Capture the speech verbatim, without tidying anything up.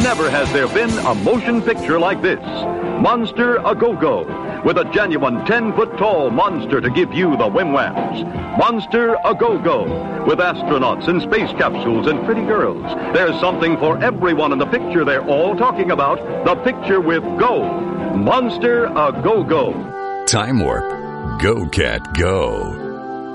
Never has there been a motion picture like this. Monster A-Go-Go, with a genuine ten-foot-tall monster to give you the whim-whams. Monster A-Go-Go, with astronauts and space capsules and pretty girls. There's something for everyone in the picture they're all talking about, the picture with Go. Monster A-Go-Go. Time Warp. Go, cat, go.